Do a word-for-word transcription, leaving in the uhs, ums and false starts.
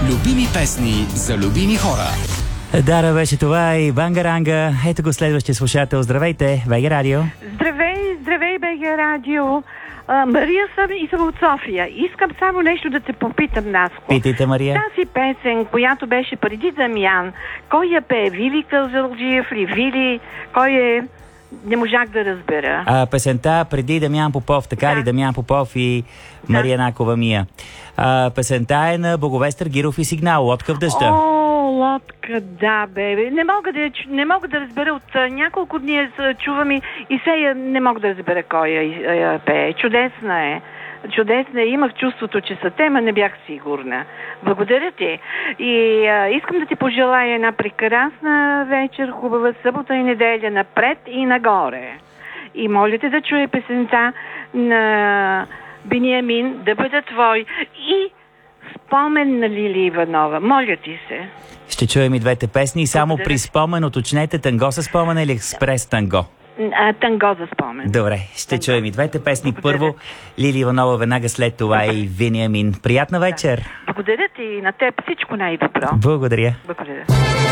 Любими песни за любими хора. Дара беше това и Бангаранга. Ето го следващия слушател. Здравейте, БГ Радио. Здравей, здравей, БГ Радио. А, Мария съм и съм от София. Искам само нещо да те попитам, Наско. Питайте, Мария. Тази песен, която беше преди Дамян, кой я пее? Вили Кълзалджиев ли? Вили? Кой е? Не можах да разбера. А, песента преди Дамян Попов, така Да. ли? Дамян Попов и Да. Мария Накова Мия. А, песента е на Боговестър Гиров и Сигнал. Лодка в дъжда. О, лодка, да, бебе. Не мога да, я чу- не мога да разбера от а, няколко дни я с- чувам и, и сега не мога да разбера кой я, я пее. Чудесна е. Чудесна е. Имах чувството, че са тема, не бях сигурна. Благодаря ти. И а, искам да ти пожелая една прекрасна вечер, хубава събота и неделя напред и нагоре. И моля те да чуя песента на Бениамин, да бъда твой и спомен на Лили Иванова. Моля ти се. Ще чуем и двете песни. Само Благодаря. при спомен уточнете танго с спомен или експрес танго. А, танго за спомен. Добре, ще Танго. чуем и двете песни. Благодаря. Първо Лили Иванова, веднага след това и Вениамин. Приятна вечер. Благодаря ти и на теб всичко най-добро. Благодаря. Благодаря.